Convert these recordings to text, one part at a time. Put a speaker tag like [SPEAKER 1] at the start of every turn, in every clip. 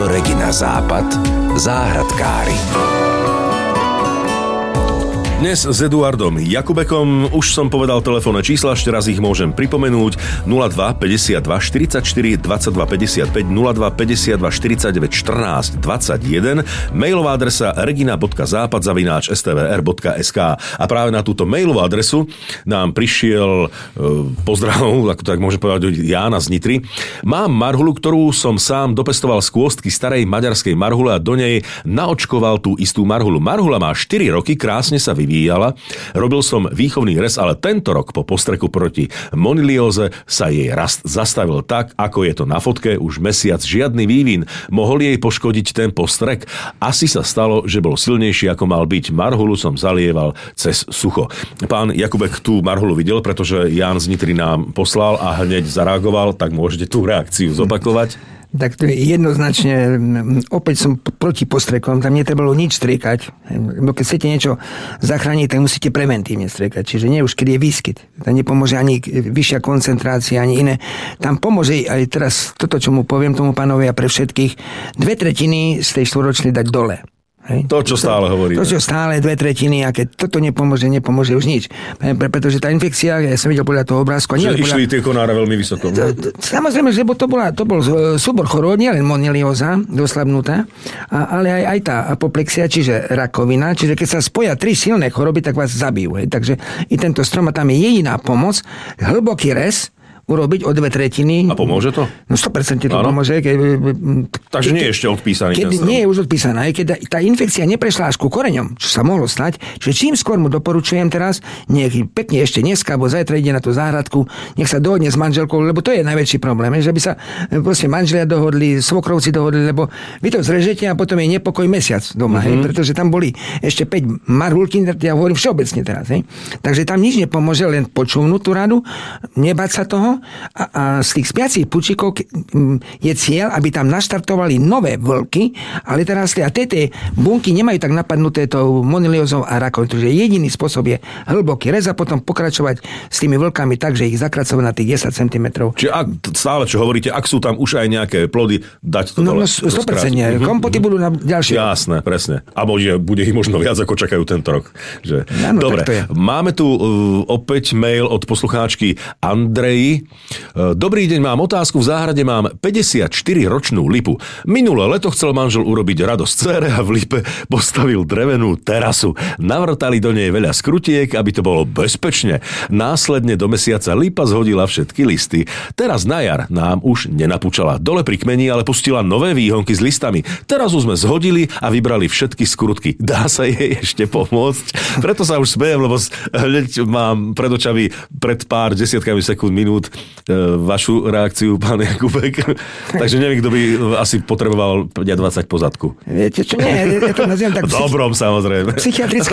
[SPEAKER 1] Regina Západ, záhradkári. Dnes s Eduardom Jakubekom už som povedal telefónne čísla, ešte raz ich môžem pripomenúť. 02 52 44 22 55, 02 52 49 14 21, mailová adresa regina.západ@stvr.sk. A práve na túto mailovú adresu nám prišiel pozdrav, ako tak môžem povedať, Jána z Nitry. Mám marhulu, ktorú som sám dopestoval z kôstky starej maďarskej marhule a do nej naočkoval tú istú marhulu. Marhula má 4 roky, krásne sa vyvíjala. Robil som výchovný rez, ale tento rok po postreku proti monilióze sa jej rast zastavil tak, ako je to na fotke, už mesiac žiadny vývin. Mohol jej poškodiť ten postrek? Asi sa stalo, že bol silnejší, ako mal byť. Marhulu som zalieval cez sucho. Pán Jakubek tú marhulu videl, pretože Ján z Nitry nám poslal a hneď zareagoval, tak môžete tú reakciu zopakovať.
[SPEAKER 2] Tak to je jednoznačne, opäť som proti postrekom, tam netrebalo nič striekať. Keď chcete niečo zachrániť, tak musíte preventívne striekať. Čiže nie už, keď je výskyt. Tam nepomôže ani vyššia koncentrácia, ani iné. Tam pomôže aj teraz toto, čo mu poviem tomu pánovi a pre všetkých, 2/3 z tej štvoročnej dať dole. Hej.
[SPEAKER 1] To, čo stále hovorí.
[SPEAKER 2] To, čo stále 2/3, a keď toto nepomôže už nič. Pretože tá infekcia, ja som videl podľa toho obrázku.
[SPEAKER 1] Že išli tie konáre veľmi vysoko.
[SPEAKER 2] Samozrejme, že to bol súbor chorôb, nielen monilióza, doslabnutá, ale aj tá apoplexia, čiže rakovina. Čiže keď sa spoja 3 silné choroby, tak vás zabijú. Hej. Takže i tento strom, a tam je jediná pomoc, hlboký rez, urobiť o 2/3.
[SPEAKER 1] A pomôže to?
[SPEAKER 2] No 100% to pomôže.
[SPEAKER 1] Takže nie je ešte odpísaný ten strom.
[SPEAKER 2] Nie je už odpísaná. Keď tá infekcia neprešla až ku koreňom, čo sa mohlo stať, že čím skôr mu doporučujem teraz, nech pekne ešte dneska, alebo zajtra ide na tú záhradku, nech sa dohodne s manželkou, lebo to je najväčší problém, že by sa proste manželia dohodli, svokrovci dohodli, lebo vy to zrežete a potom je nepokoj mesiac doma, pretože tam boli ešte 5 marhulky, ja hovorím všeobecne teraz. Hej. Takže tam nič nepomôže, len počúvnuť tú radu, nebať sa toho. A z tých spiacich pučíkov je cieľ, aby tam naštartovali nové vlky, ale teraz tie bunky nemajú tak napadnuté tou moniliózou a rakovinou. Takže jediný spôsob je hlboký rez a potom pokračovať s tými vlkami tak, že ich zakracovať na tých 10 cm.
[SPEAKER 1] Čiže ak stále, čo hovoríte, ak sú tam už aj nejaké plody, dať to dole.
[SPEAKER 2] No 100%. Kompoty budú na ďalšie.
[SPEAKER 1] Jasné, presne. A bude ich možno viac, ako čakajú tento rok. Dobre, máme tu opäť mail od poslucháčky Andreji. Dobrý deň, mám otázku. V záhrade mám 54-ročnú lipu. Minulé leto chcel manžel urobiť radosť dcére a v lipe postavil drevenú terasu. Navrtali do nej veľa skrutiek, aby to bolo bezpečne. Následne do mesiaca lipa zhodila všetky listy. Teraz na jar nám už nenapúčala dole pri kmeni, ale pustila nové výhonky s listami. Teraz už sme zhodili a vybrali všetky skrutky. Dá sa jej ešte pomôcť? Preto sa už smejem, lebo hneď mám pred očami pred pár desiatkami sekúnd minút vašu reakciu, pán Jakubek. Takže neviem, kto by asi potreboval 20 pozadku.
[SPEAKER 2] Viete čo, nie, ja to nazývam tak...
[SPEAKER 1] Dobrom, samozrejme.
[SPEAKER 2] Psychiatrické.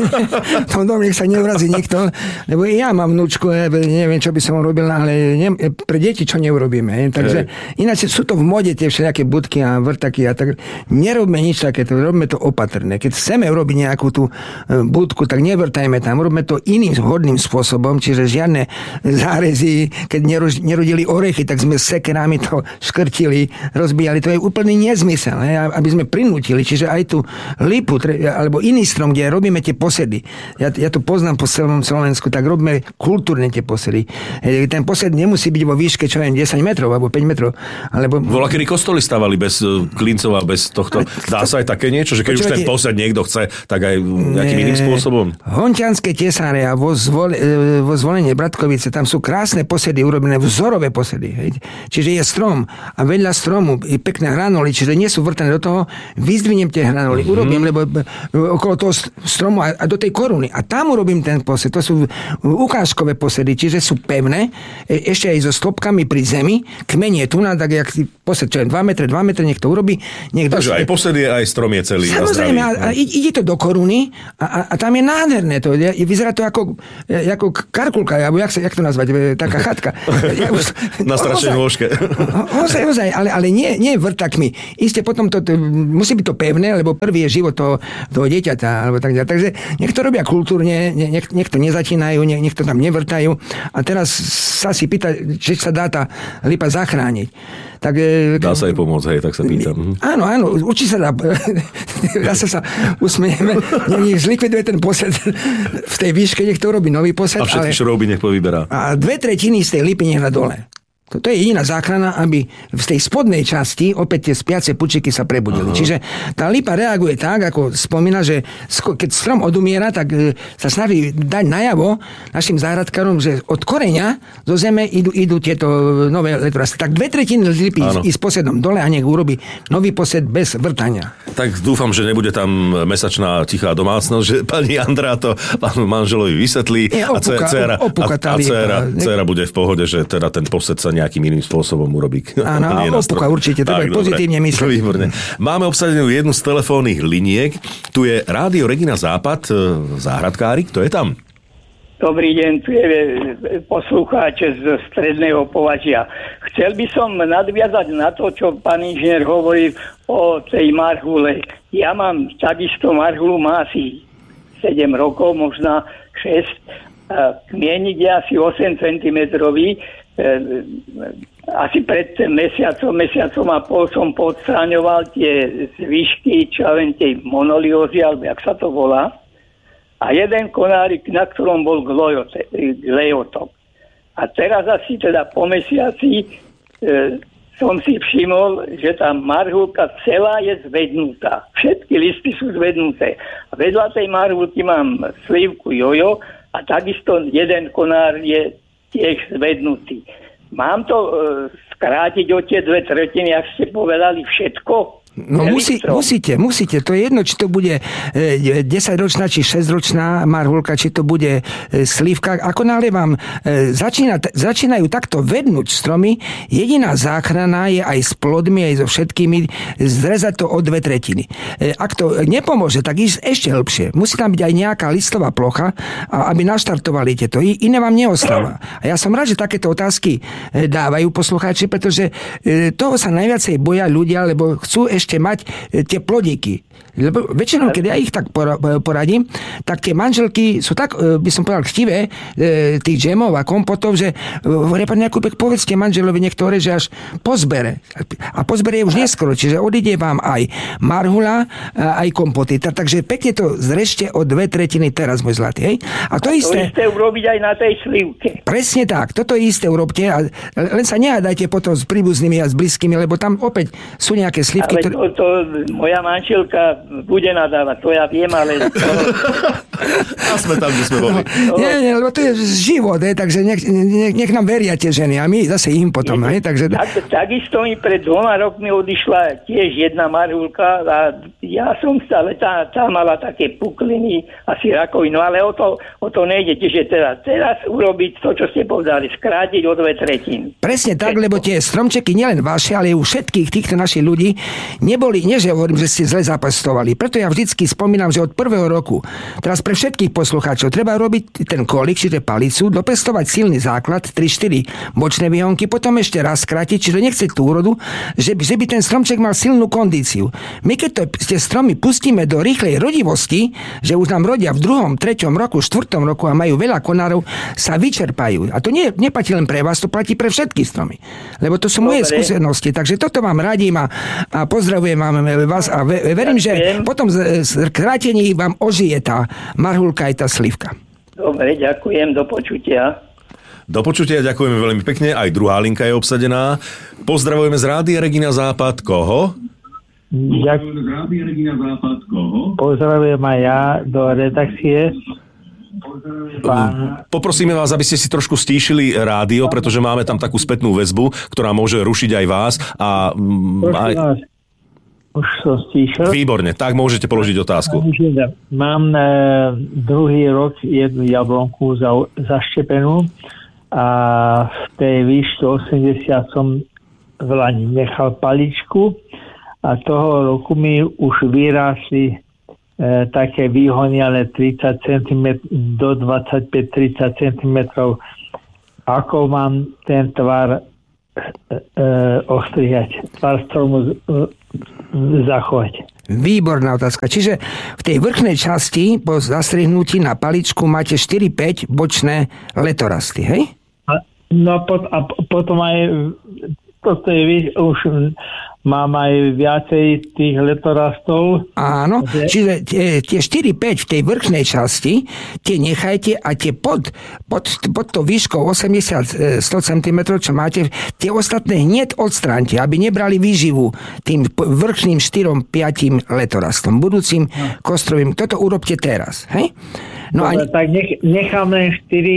[SPEAKER 2] V tom nech sa neurazí nikto, lebo ja mám vnúčku, neviem, čo by som robil, ale pre deti čo neurobíme. Takže ináč sú to v mode tie všelijaké budky a vrtaky a tak. Nerobme nič takéto, robme to opatrne. Keď chceme urobiť nejakú tú budku, tak nevrtajme tam, robme to iným vhodným spôsobom, čiže žiadne zárezy, keď nerodili orechy, tak sme sekerami to škrtili, rozbíjali. To je úplný nezmysel, aby sme prinútili. Čiže aj tú lipu, alebo iný strom, kde robíme tie posedy. Ja to poznám po celom Slovensku, tak robíme kultúrne tie posedy. Ten posed nemusí byť vo výške, čo viem, 10 metrov, alebo 5 metrov.
[SPEAKER 1] Bola, kedy kostoly stavali bez klincov a bez tohto. Dá sa aj také niečo, že keď už ten posed niekto chce, tak aj nejakým iným spôsobom?
[SPEAKER 2] Hontianske tesáre a vo Zvolenie Bratkovice, tam sú krásne posedy urobené, vzorové posedy. Hej. Čiže je strom a vedľa stromu je pekné hranoly, čiže nie sú vrtané do toho, vyzdvihnem tie hranoly, urobím, lebo okolo toho stromu a do tej koruny. A tam urobím ten posed. To sú ukážkové posedy, čiže sú pevné, ešte aj so stopkami pri zemi. Kmeň je tu, tak jak posed, čo je 2 metre, nech to urobí.
[SPEAKER 1] Takže aj posed je, aj strom je celý.
[SPEAKER 2] Samozrejme, a ide to do koruny a tam je nádherné to. Vyzerá to ako karkulka, alebo jak to nazvať, taká chatka.
[SPEAKER 1] Na strašnej nôžke.
[SPEAKER 2] Ozaj, ale nie vrtakmi. Isté potom to musí byť to pevné, lebo prvý je život toho dieťaťa, alebo tak ďalej. Takže nech to robia kultúrne, nech to nezačínajú, nech to tam nevrtajú. A teraz sa si pýta, či sa dá tá lipa zachrániť. Tak,
[SPEAKER 1] dá sa jej pomôcť, hej, tak sa pýtam.
[SPEAKER 2] Áno, určite sa dá. Zase sa usmejeme. Nech zlikviduje ten posed v tej výške, nech to robí nový posed.
[SPEAKER 1] A všetky šrouby nech povyberá.
[SPEAKER 2] A 2/3 z tej lipy nech na dole. To je jediná záchrana, aby v tej spodnej časti opäť tie spiace pučiky sa prebudili. Aha. Čiže tá lipa reaguje tak, ako spomína, že keď strom odumiera, tak sa snaží dať najavo našim záhradkárom, že od koreňa zo zeme idú tieto nové letorasty. Tak 2/3 lipy ísť posedom dole a nech urobí nový posed bez vrtania.
[SPEAKER 1] Tak dúfam, že nebude tam mesačná tichá domácnosť, že pani Andrá to pánu manželovi vysvetlí a dcéra bude v pohode, že teda ten posed sa nejakým iným spôsobom urobí.
[SPEAKER 2] Áno, opúka určite, tak pozitívne myslí.
[SPEAKER 1] Výborne. Máme obsadenú jednu z telefónnych liniek. Tu je Rádio Regina Západ, záhradkári, kto je tam?
[SPEAKER 3] Dobrý deň, tu je poslucháč z Stredného Považia. Chcel by som nadviazať na to, čo pán inžinier hovorí o tej marhule. Ja mám takisto marhulu, má asi 7 rokov, možno 6. Kmienik je asi 8 cm. Asi pred mesiacom a pol som podstráňoval tie zvyšky, čo ja viem, tej monoliózy, alebo jak sa to volá. A jeden konárik, na ktorom bol glejotok. A teraz asi teda po mesiaci som si všimol, že tá marhulka celá je zvednutá. Všetky listy sú zvednuté. A vedľa tej marhulky mám slivku jojo a takisto jeden konár je tiež zvednutý. Mám to skrátiť o tie 2/3, ak ste povedali všetko?
[SPEAKER 2] No musíte. To je jedno, či to bude 10-ročná, či 6-ročná marhulka, či to bude slívka. Ako náhle vám začínajú takto vednúť stromy, jediná záchrana je aj s plodmi, aj so všetkými, zrezať to o 2/3. Ak to nepomôže, tak ísť ešte hĺbšie. Musí tam byť aj nejaká listová plocha, aby naštartovali tieto. Iné vám neostáva. A ja som rád, že takéto otázky dávajú poslucháči, pretože toho sa najviacej boja ľudia, lebo chcú ešte mať tie plodíky. Lebo väčšinou, keď ja ich tak poradím, tak tie manželky sú tak, by som povedal, chtivé tých džemov a kompotov, že hovoria, pán Jakubek, povedzte manželovi niektoré, že až pozbere. A pozbere je už neskoro, čiže odíde vám aj marhula, aj kompoty. Takže pekne to zrešte o 2/3 teraz, môj zlatý. Hej? A to isté
[SPEAKER 3] urobiť aj na tej slivke.
[SPEAKER 2] Presne tak, toto isté urobte a len sa nehádajte potom s príbuznými a s blízkymi, lebo tam opäť sú nejaké slivky.
[SPEAKER 3] Ale to moja manželka bude nadávať, to ja viem, ale...
[SPEAKER 1] A sme tam, kde sme boli.
[SPEAKER 2] Nie, lebo to je život, takže nech nám veria tie ženy a my zase im potom.
[SPEAKER 3] Takisto mi pred 2 rokmi odišla tiež jedna marhulka a ja som stále, tá mala také pukliny, asi rakovinu, ale o to nejde, čiže teraz urobiť to, čo ste povedali, skrátiť o 2/3.
[SPEAKER 2] Presne tak, lebo tie stromčeky nielen vaše, ale u všetkých týchto našich ľudí neboli, nie že hovorím, že ste zle zapestovali. Preto ja vždycky spomínam, že od 1. roku, teraz pre všetkých poslucháčov, treba robiť ten kolik, čiže palicu, dopestovať silný základ, 3-4 bočné výhonky, potom ešte raz skrátiť, čiže nechce tú úrodu, že by ten stromček mal silnú kondíciu. My keď tie stromy pustíme do rýchlej rodivosti, že už nám rodia v 2., 3. roku, 4. roku a majú veľa konárov, sa vyčerpajú. A to neplatí len pre vás, to platí pre všetky stromy. Lebo to sú moje skúsenosti. Takže toto vám radím a pozdravujem vás a verím, že potom krátení vám ožije tá marhulka aj tá slivka.
[SPEAKER 3] Dobre, ďakujem, do počutia.
[SPEAKER 1] Do počutia, ďakujeme veľmi pekne. Aj druhá linka je obsadená. Pozdravujeme z Rádia Regina Západ. Koho?
[SPEAKER 4] Pozdravujem aj ja do redakcie.
[SPEAKER 1] Poprosíme vás, aby ste si trošku stíšili rádio, pretože máme tam takú spätnú väzbu, ktorá môže rušiť aj vás.
[SPEAKER 4] Už som stíšil.
[SPEAKER 1] Výborne, tak môžete položiť otázku.
[SPEAKER 4] Mám druhý rok jednu jablonku zaštepenú a v tej výške 80 som v lani nechal paličku a toho roku mi už vyrástli také výhony, ale 30 cm do 25-30 cm. Ako mám ten tvar ostrihať, tvar stromu zachovať?
[SPEAKER 2] Výborná otázka. Čiže v tej vrchnej časti po zastrihnutí na paličku máte 4-5 bočné letorasty, hej?
[SPEAKER 4] No a potom aj toto je už mám aj viacej tých letorastov.
[SPEAKER 2] Áno, čiže tie 4-5 v tej vrchnej časti, tie nechajte a tie pod to výškou 80-100 cm, čo máte, tie ostatné hneď odstráňte, aby nebrali výživu tým vrchným 4-5 letorastom, budúcim kostrovým. Toto urobte teraz. Hej? No
[SPEAKER 4] dobre, tak necháme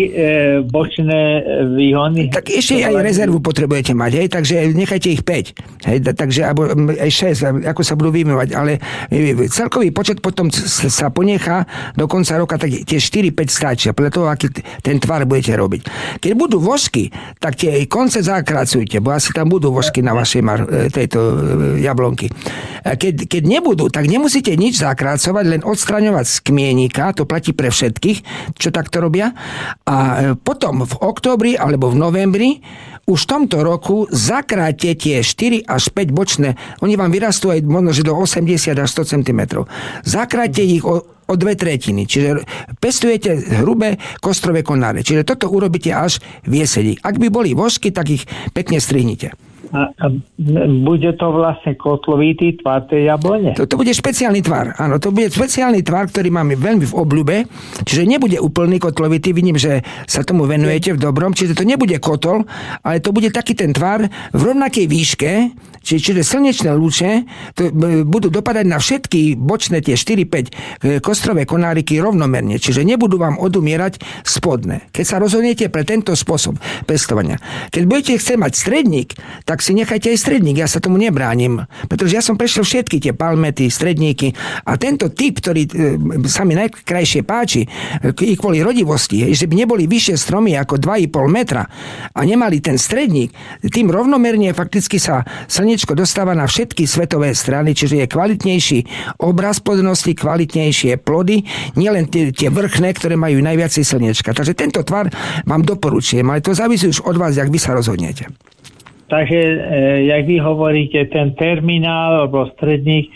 [SPEAKER 4] 4 bočné výhony.
[SPEAKER 2] Tak ešte aj rezervu potrebujete mať, hej? Takže nechajte ich 5. Hej? Takže alebo aj 6, ako sa budú vymývať, ale celkový počet potom sa ponechá do konca roka, tak tie 4-5 stačia, podľa toho, aký ten tvar budete robiť. Keď budú vožky, tak tie konce zakracujte, bo asi tam budú vožky na vašej tejto jablonky. Keď nebudú, tak nemusíte nič zakracovať, len odstraňovať z kmienika, to platí pre všetkých, čo takto robia. A potom v októbri alebo v novembri už v tomto roku zakráte tie 4 až 5 bočné, oni vám vyrastú aj možno, že do 80 až 100 cm. Zakráte ich o 2/3, čiže pestujete hrubé kostrové konáre. Čiže toto urobíte až v jeseni. Ak by boli vožky, tak ich pekne strihnite.
[SPEAKER 4] A bude to vlastne kotlovitý tvar tej jablone?
[SPEAKER 2] To bude špeciálny tvar. Áno, to bude špeciálny tvar, ktorý máme veľmi v obľúbe. Čiže nebude úplný kotlovitý. Vidím, že sa tomu venujete v dobrom. Čiže to nebude kotol, ale to bude taký ten tvar v rovnakej výške. Čiže slnečné lúče budú dopadať na všetky bočné tie 4-5 kostrové konáriky rovnomerne. Čiže nebudú vám odumierať spodné. Keď sa rozhodnete pre tento spôsob pestovania. Keď budete chcieť mať stredník, tak si nechajte aj stredník, ja sa tomu nebránim. Pretože ja som prešiel všetky tie palmety, stredníky a tento typ, ktorý sa mi najkrajšie páči, i kvôli rodivosti, že by neboli vyššie stromy ako 2,5 metra a nemali ten stredník, tým rovnomerne fakticky sa slnečko dostáva na všetky svetové strany, čiže je kvalitnejší obraz plodnosti, kvalitnejšie plody, nielen tie vrchné, ktoré majú najviacej slnečka. Takže tento tvar vám doporučujem, ale to závisí už od vás, jak vy sa rozhodnete.
[SPEAKER 4] Takže, jak vy hovoríte, ten terminál alebo stredník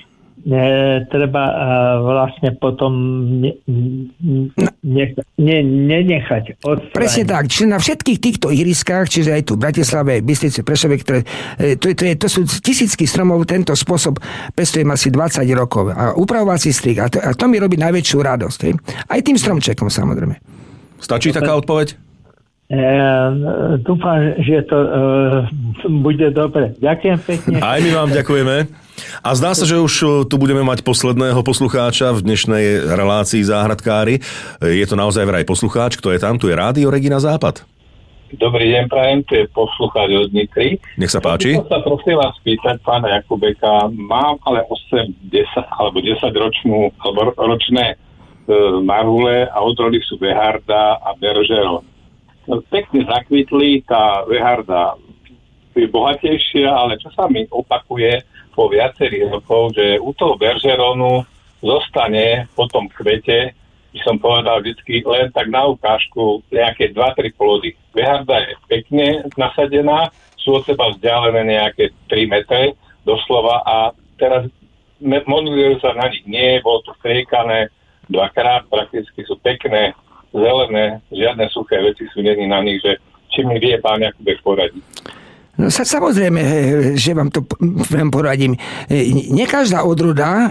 [SPEAKER 4] treba vlastne potom nenechať odstrániť.
[SPEAKER 2] Presne tak. Čiže na všetkých týchto ihriskách, čiže aj tu v Bratislave, Bystrici, Prešove, ktoré, to sú tisícky stromov, tento spôsob pestujem asi 20 rokov. A upravovací strik. A to mi robí najväčšiu radosť. Aj tým stromčekom, samozrejme.
[SPEAKER 1] Stačí taká odpoveď?
[SPEAKER 4] Dúfam, že to bude dobre. Ďakujem pekne.
[SPEAKER 1] Aj my vám ďakujeme. A zdá sa, že už tu budeme mať posledného poslucháča v dnešnej relácii Záhradkári. Je to naozaj vraj poslucháč. Kto je tam? Tu je Rádio Regina Západ.
[SPEAKER 5] Dobrý deň, prajem, tu je poslucháč od Nitry.
[SPEAKER 1] Nech sa páči.
[SPEAKER 5] Chcem sa prosím vás spýtať pána Jakubeka. Mám ale 8, 10 alebo 10 ročnú alebo ročné marhule a odrody sú Veharda a Bergeron. Pekne zakvitli, tá Veharda je bohatejšia, ale čo sa mi opakuje po viacerých rokov, že u toho Bergeronu zostane po tom kvete, by som povedal vždycky len tak na ukážku nejaké 2-3 plody. Veharda je pekne nasadená, sú od seba vzdialené nejaké 3 metre doslova a teraz modulujú sa na nich nie, bolo to striekané dvakrát, prakticky sú pekné, zelené, žiadne suché veci sú není na nich, že či mi vie pán Jakubek poradiť.
[SPEAKER 2] No samozrejme, že vám to poradím. Nie každá odroda,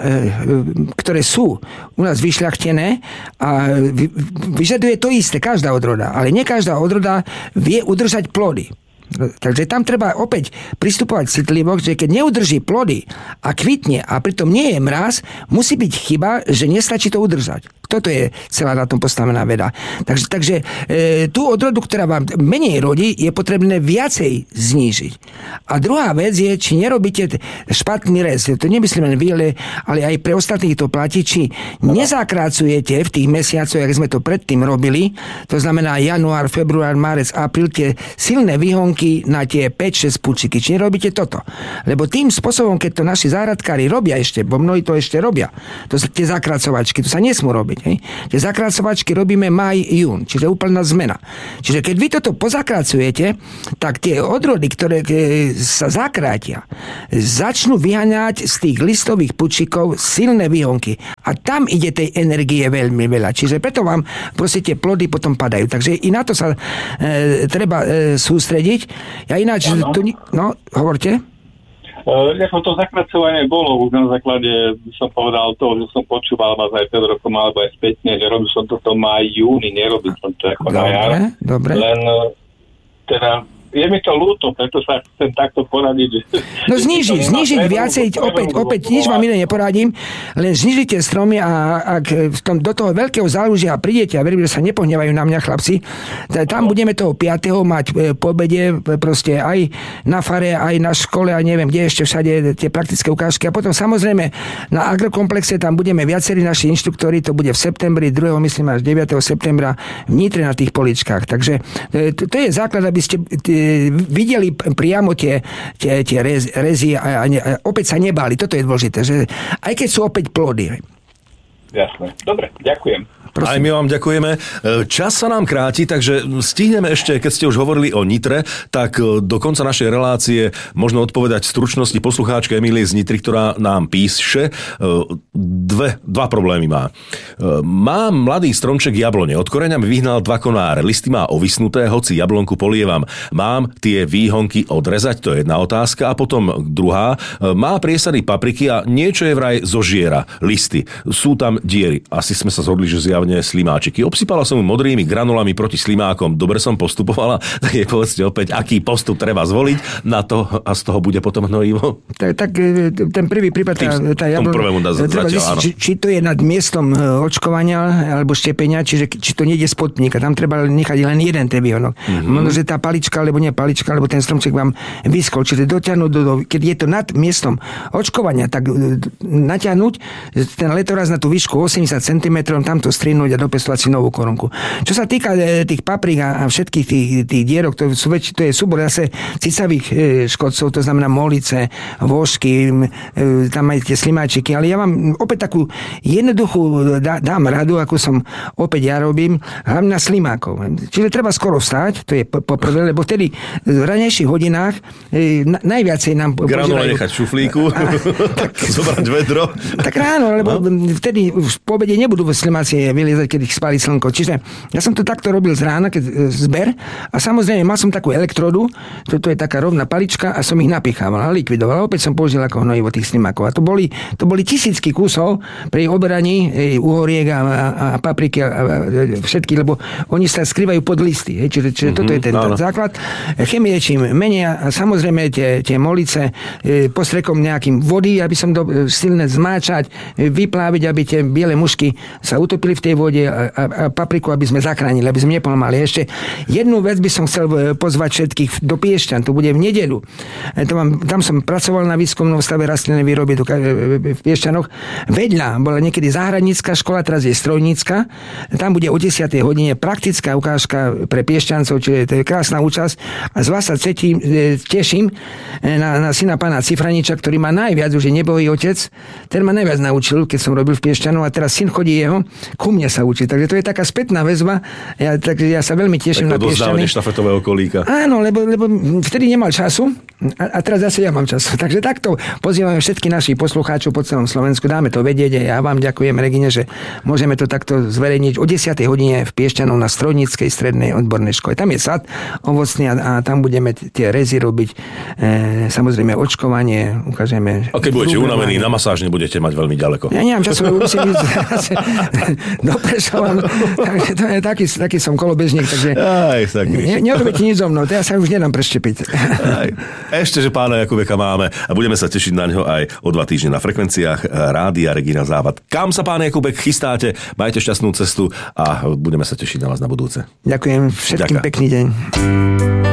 [SPEAKER 2] ktoré sú u nás vyšľachtené, a vyžaduje to isté, každá odroda, ale nie každá odroda vie udržať plody. Takže tam treba opäť pristupovať citlivo, že keď neudrží plody a kvitne a pritom nie je mráz, musí byť chyba, že nestačí to udržať. Toto je celá na tom postavená veda. Takže tú odrodu, ktorá vám menej rodí, je potrebné viacej znížiť. A druhá vec je, či nerobíte špatný rez. To nemyslím len vy, ale aj pre ostatných to platí, či nezakrácujete v tých mesiacoch, jak sme to predtým robili, to znamená január, február, marec, apríl, tie silné výhonky na tie 5-6 pučiky. Či nerobíte toto? Lebo tým spôsobom, keď to naši záhradkári robia ešte, bo mnohí to ešte robia, to sú tie zakracovačky, to sa nesmú robiť. Hej? Tie zakracovačky robíme maj, jún, čiže úplná zmena. Čiže keď vy toto pozakracujete, tak tie odrody, ktoré sa zakrátia, začnú vyháňať z tých listových pučikov silné výhonky. A tam ide tej energie veľmi veľa. Čiže preto vám proste tie plody potom padajú. Takže i na to sa treba sústrediť. Ja ináč, hovorte.
[SPEAKER 5] Ako to zakracovanie bolo už na základe, som povedal to, že som počúval vás aj 5 rokov alebo aj spätne, že robil som toto maj, júni, nerobil som to ako na jar.
[SPEAKER 2] Dobre.
[SPEAKER 5] Len teda je mi to ľúto, preto sa chcem takto poradiť.
[SPEAKER 2] No znížiť viacej, opäť nič vám iné neporadím, len znížite stromy a ak do toho veľkého zálužia prídete a verím, že sa nepohnevajú na mňa chlapci, tam budeme toho 5. mať po obede proste aj na fare, aj na škole a neviem, kde ešte všade tie praktické ukážky a potom samozrejme na agrokomplexe tam budeme viacerí naši inštruktori, to bude v septembri, 2. myslím až 9. septembra v Nitre na tých poličkách. Takže to je základ, aby ste videli priamo tie rezy a opäť sa nebáli. Toto je dôležité, že aj keď sú opäť plody.
[SPEAKER 5] Jasné. Dobre, ďakujem.
[SPEAKER 1] Prosím. Aj my vám ďakujeme. Čas sa nám kráti, takže stihneme ešte, keď ste už hovorili o Nitre, tak do konca našej relácie možno odpovedať stručnosti poslucháčka Emílie z Nitry, ktorá nám píše. Dva problémy má. Mám mladý stromček jablone. Od koreňa mi vyhnal 2 konáre. Listy má ovisnuté, hoci jablonku polievam. Mám tie výhonky odrezať? To je jedna otázka. A potom druhá. Má priesady papriky a niečo je vraj zožiera. Listy. Sú tam diery. Asi sme sa zhodli, že zjavne slimáčiky. Obsypala som mu modrými granulami proti slimákom. Dobre som postupovala. Tak je povedzte opäť, aký postup treba zvoliť na to a z toho bude potom hnojivo.
[SPEAKER 2] Tak ten prvý prípad tá jablona, treba zistiť, či to je nad miestom očkovania alebo štepenia, či to nejde spod pníka. Tam treba nechať len jeden ten výhonok. Možno, že tá palička, alebo nie palička, alebo ten stromček vám vyskol. Čiže dotiahnuť, keď je to nad miestom očkovania, tak natiahnuť ten letoraz na tú výšku 80 cm, tamto strihnúť a dopestovať si novú korunku. Čo sa týka tých paprík a všetkých tých dierok, to je súbor zase cicavých škodcov, to znamená molice, vožky, tam aj tie slimáčiky, ale ja vám opäť takú jednoduchú dám radu, ako som opäť ja robím, hlavne na slimákov. Čiže treba skoro vstať, to je poprvé, lebo vtedy v ranejších hodinách najviacej nám
[SPEAKER 1] granule nechať v šuflíku, zobrať vedro.
[SPEAKER 2] Tak ráno, lebo vtedy už po obede nebudú slimáci vyliezať, keď ich spáli slnko. Čiže ja som to takto robil z rána, keď zber a samozrejme mal som takú elektrodu, toto je taká rovná palička a som ich napichával a likvidoval. Opäť som použil ako hnojivo tých slimákov. A to boli tisícky kusov pri oberaní uhoriek a papriky a všetky, lebo oni sa skrývajú pod listy. Čiže toto je ten základ. Chemie čím menej a samozrejme tie molice postrekom nejakým vody, aby som silné zmáčať, vypláviť, aby tie biele mušky sa utopili v tej vode a papriku, aby sme zachránili, aby sme nepomali. Ešte jednu vec by som chcel pozvať všetkých do Piešťan, to bude v nedeľu. Tam som pracoval na výskumnom stave rastlinnej výroby v Piešťanoch. Vedľa bola niekedy záhradnícka škola, teraz je strojnícka. Tam bude o 10. hodine praktická ukážka pre Piešťancov, čiže to je krásna účasť. A z vás sa teším na syna pána Cifraniča, ktorý má najviac, už je nebohý otec. Ten ma najviac naučil, keď som robil v Piešťanoch a teraz syn chodí jeho, ku mne sa učí. Takže to je taká spätná väzba. Takže ja sa veľmi teším na Piešťany.
[SPEAKER 1] Štafetového kolíka.
[SPEAKER 2] Áno, lebo vtedy nemal času a teraz zase ja mám čas. Takže takto pozývame všetky našich poslucháčov po celom Slovensku. Dáme to vedieť. Ja vám ďakujem, Regine, že môžeme to takto zverejniť o 10. hodine v Piešťanoch na Strojníckej strednej odbornej škole. Tam je sad ovocný a tam budeme tie rezy robiť. Samozrejme očkovanie, ukážeme.
[SPEAKER 1] A keď budete unavení, na masáž nebudete mať veľmi ďaleko.
[SPEAKER 2] Ja nemám času, musím ísť do Prešova. Taký som kolobežník, takže nerobíte nič so mnou, to ja sa už nedám preštepiť.
[SPEAKER 1] Ešte, že pána Jakubeka máme a budeme sa tešiť na ňo aj o 2 týždne na frekvenciách Rádia Regina Západ. Kam sa, pán Jakubek, chystáte? Majte šťastnú cestu a budeme sa tešiť na vás na budúce.
[SPEAKER 2] Ďakujem, všetkým pekný deň.